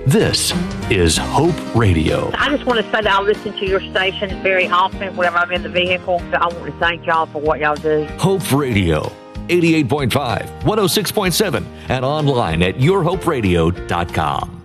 This is Hope Radio. I just want to say that I listen to your station very often whenever I'm in the vehicle. So I want to thank y'all for what y'all do. Hope Radio, 88.5, 106.7, and online at yourhoperadio.com.